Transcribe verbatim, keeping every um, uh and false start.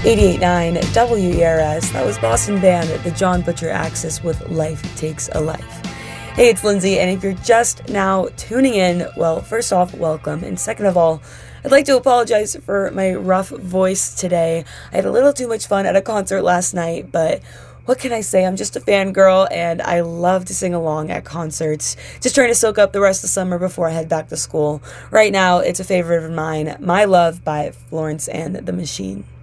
eighty-eight point nine W E R S. That was Boston band The John Butcher Axis with Life Takes a Life. Hey, it's Lindsay, and if you're just now tuning in, well, first off, welcome, and second of all, I'd like to apologize for my rough voice today. I had a little too much fun at a concert last night, but what can I say? I'm just a fangirl, and I love to sing along at concerts. Just trying to soak up the rest of the summer before I head back to school. Right now, it's a favorite of mine, My Love by Florence and the Machine.